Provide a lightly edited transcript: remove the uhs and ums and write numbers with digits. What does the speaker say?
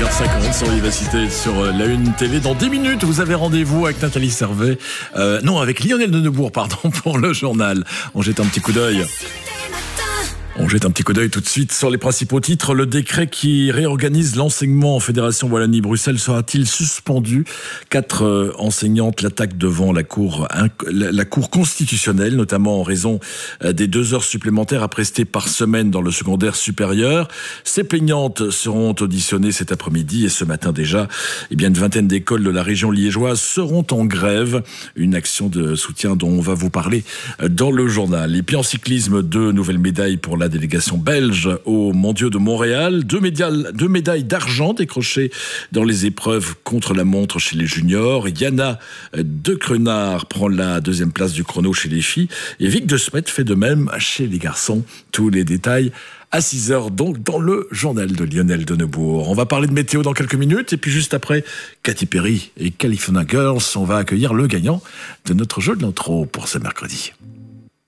7h50 sur Vivacité, sur la Une TV. Dans 10 minutes, vous avez rendez-vous avec Nathalie Servet. Avec Lionel Denebourg, pour le journal. On jette un petit coup d'œil. On jette un petit coup d'œil tout de suite sur les principaux titres. Le décret qui réorganise l'enseignement en Fédération Wallonie-Bruxelles sera-t-il suspendu? 4 enseignantes l'attaquent devant la cour constitutionnelle, notamment en raison des 2 heures supplémentaires à prester par semaine dans le secondaire supérieur. Ces plaignantes seront auditionnées cet après-midi et ce matin déjà, une vingtaine d'écoles de la région liégeoise seront en grève. Une action de soutien dont on va vous parler dans le journal. Et puis en cyclisme, 2 nouvelles médailles pour la délégation belge aux Mondiaux de Montréal. 2 médailles d'argent décrochées dans les épreuves contre la montre chez les juniors. Yana de Crenard prend la 2e place du chrono chez les filles. Et Vic de Smet fait de même chez les garçons. Tous les détails à 6h, donc dans le journal de Lionel Denebourg. On va parler de météo dans quelques minutes. Et puis juste après, Katy Perry et California Girls, on va accueillir le gagnant de notre jeu de l'intro pour ce mercredi.